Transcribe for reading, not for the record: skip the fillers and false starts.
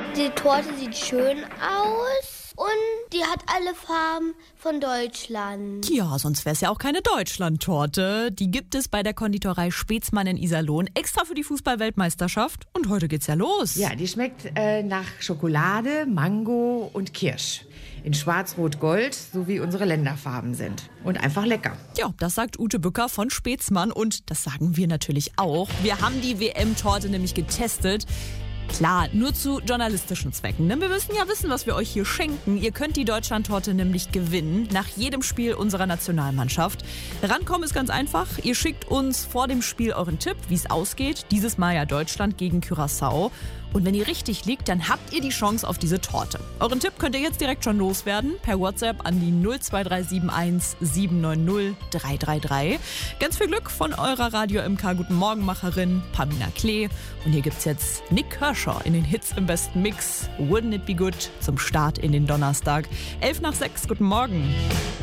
Die Torte sieht schön aus und die hat alle Farben von Deutschland. Ja, sonst wäre es ja auch keine Deutschland-Torte. Die gibt es bei der Konditorei Spätzmann in Iserlohn, extra für die Fußball-Weltmeisterschaft. Und heute geht's ja los. Ja, die schmeckt nach Schokolade, Mango und Kirsch. In Schwarz-Rot-Gold, so wie unsere Länderfarben sind. Und einfach lecker. Ja, das sagt Ute Bücker von Spätzmann und das sagen wir natürlich auch. Wir haben die WM-Torte nämlich getestet. Klar, nur zu journalistischen Zwecken, denn wir müssen ja wissen, was wir euch hier schenken. Ihr könnt die Deutschland-Torte nämlich gewinnen, nach jedem Spiel unserer Nationalmannschaft. Rankommen ist ganz einfach. Ihr schickt uns vor dem Spiel euren Tipp, wie es ausgeht. Dieses Mal ja Deutschland gegen Curaçao. Und wenn ihr richtig liegt, dann habt ihr die Chance auf diese Torte. Euren Tipp könnt ihr jetzt direkt schon loswerden, per WhatsApp an die 02371 790 333. Ganz viel Glück von eurer Radio MK Guten Morgenmacherin Pamina Klee. Und hier gibt's jetzt Nick Kershaw in den Hits im besten Mix. Wouldn't it be good zum Start in den Donnerstag. 5:11. Guten Morgen.